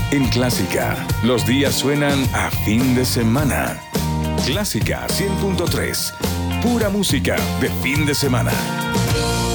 En Clásica, los días suenan a fin de semana. Clásica 100.3, pura música de fin de semana.